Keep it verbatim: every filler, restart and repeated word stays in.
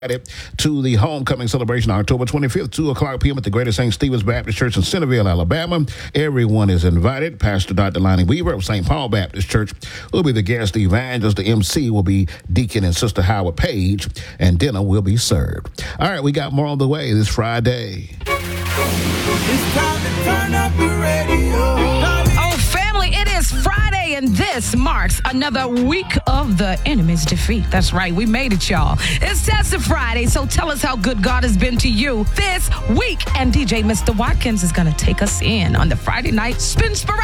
to the homecoming celebration October twenty-fifth, two o'clock p.m. at the Greater Saint Stephen's Baptist Church in Centerville, Alabama. Everyone is invited. Pastor Doctor Lonnie Weaver of Saint Paul Baptist Church will be the guest evangelist. The M C will be Deacon and Sister Howard Page, and dinner will be served. All right, we got more on the way this Friday. It's time to turn up the radio. It is Friday, and this marks another week of the enemy's defeat. That's right. We made it, y'all. It's Tested Friday, so tell us how good God has been to you this week. And D J Mister Watkins is going to take us in on the Friday night Spinspiration.